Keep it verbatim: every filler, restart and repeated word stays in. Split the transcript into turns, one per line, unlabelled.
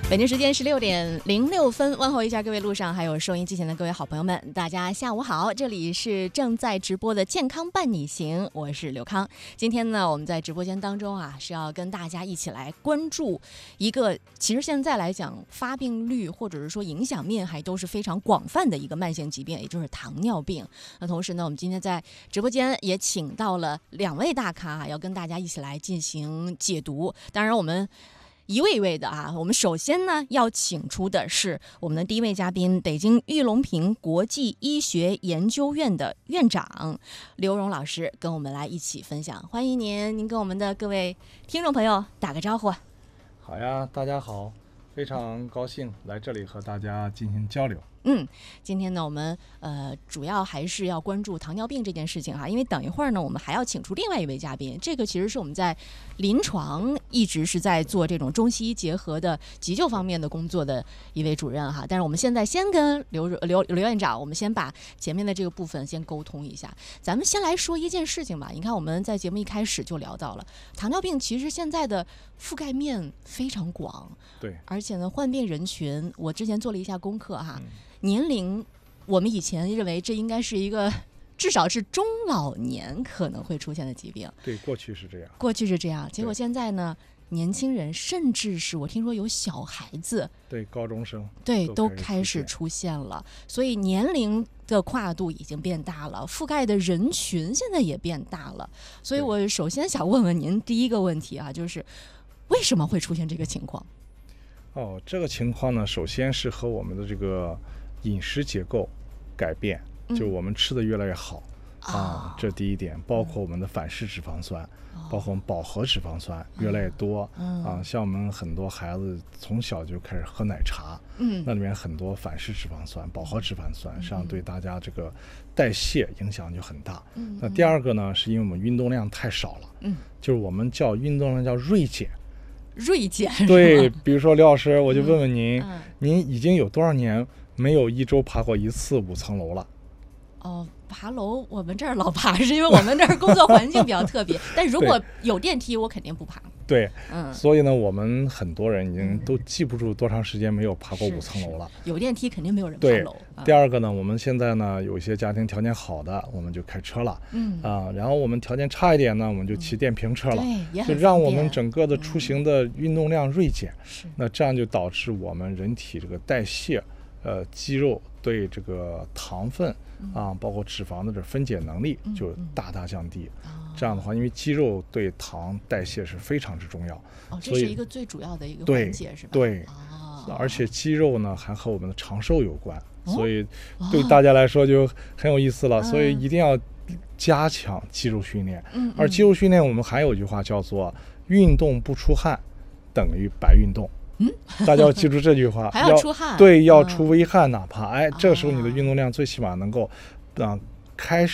北京时间十六点零六分，问候一下各位路上还有收音机前的各位好朋友们，大家下午好，这里是正在直播的健康伴你行，我是刘康。今天呢，我们在直播间当中啊，是要跟大家一起来关注一个其实现在来讲发病率或者是说影响面还都是非常广泛的一个慢性疾病，也就是糖尿病。那同时呢，我们今天在直播间也请到了两位大咖啊，要跟大家一起来进行解读。当然我们一位一位的啊，我们首先呢要请出的是我们的第一位嘉宾，北京玉龙坪国际医学研究院的院长刘荣老师，跟我们来一起分享。欢迎您，您跟我们的各位听众朋友打个招呼。
好呀，大家好，非常高兴来这里和大家进行交流。
嗯，今天呢，我们呃主要还是要关注糖尿病这件事情哈，因为等一会儿呢，我们还要请出另外一位嘉宾，这个其实是我们在临床一直是在做这种中西医结合的急救方面的工作的一位主任哈。但是我们现在先跟刘刘刘院长，我们先把前面的这个部分先沟通一下。咱们先来说一件事情吧，你看我们在节目一开始就聊到了糖尿病，其实现在的覆盖面非常广，
对，
而且呢，患病人群，我之前做了一下功课哈。
嗯
年龄，我们以前认为这应该是一个至少是中老年可能会出现的疾病。
对，过去是这样。
过去是这样，结果现在呢，年轻人甚至是我听说有小孩子，
对，高中生，
对，
都
都
开始
开始出现了。所以年龄的跨度已经变大了，覆盖的人群现在也变大了。所以我首先想问问您第一个问题啊，就是为什么会出现这个情况？
哦，这个情况呢，首先是和我们的这个饮食结构改变，
嗯、
就我们吃的越来越好、
哦、
啊，这第一点。包括我们的反式脂肪酸，
嗯、
包括我们饱和脂肪酸越来越多、
嗯、
啊。像我们很多孩子从小就开始喝奶茶，
嗯，
那里面很多反式脂肪酸、饱和脂肪酸，实际上对大家这个代谢影响就很大。
嗯，
那第二个呢，是因为我们运动量太少了，
嗯，
就是我们叫运动量叫锐减。
锐减，
对，比如说刘老师，我就问问您、
嗯嗯，
您已经有多少年没有一周爬过一次五层楼了？
哦，爬楼我们这儿老爬，是因为我们这儿工作环境比较特别。但如果有电梯，我肯定不爬。
对，
嗯，
所以呢，我们很多人已经都记不住多长时间没有爬过五层楼了。
有电梯肯定没有人爬楼。
对，第二个呢，我们现在呢有一些家庭条件好的，我们就开车了，
嗯
啊，然后我们条件差一点呢，我们就骑电瓶车了，
嗯、对，
就让我们整个的出行的运动量锐减。
嗯、
那这样就导致我们人体这个代谢，呃，肌肉对这个糖分啊，包括脂肪的这分解能力就大大降低。
嗯嗯
这样的话，因为肌肉对糖代谢是非常之重要，
哦，这是一个最主要的一个环节，是吧？
对，
哦，
而且肌肉呢还和我们的长寿有关，
哦、
所以对大家来说就很有意思了。
哦、
所以一定要加强肌肉训练。
嗯，
而肌肉训练我们还有一句话叫做“运动不出汗等于白运动”。
嗯，
大家要记住这句话，
还要出汗，
对，要出微汗，哪怕哎，
哦、
这时候你的运动量最起码能够，啊、呃，开始。